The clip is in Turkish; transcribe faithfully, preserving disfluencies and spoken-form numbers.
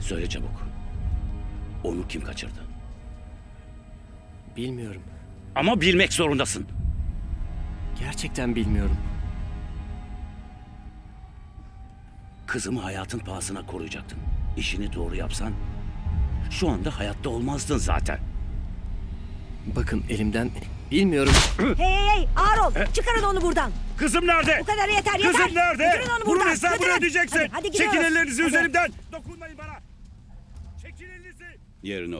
Söyle çabuk. Onu kim kaçırdı? Bilmiyorum. Ama bilmek zorundasın. Gerçekten bilmiyorum. Kızımı hayatın pahasına koruyacaktın. İşini doğru yapsan şu anda hayatta olmazdın zaten. Bakın elimden... Bilmiyorum. Hey hey hey ağır ol. Çıkarın onu buradan. Kızım nerede? Bu kadar yeter yeter. Kızım nerede? Götürün onu Bunun buradan. hesabını Götürün. ödeyeceksin. Hadi, hadi gidiyoruz. Çekin ellerinizi Hadi. üzerimden. Dokunmayın bana. Çekin elinizi. Yerine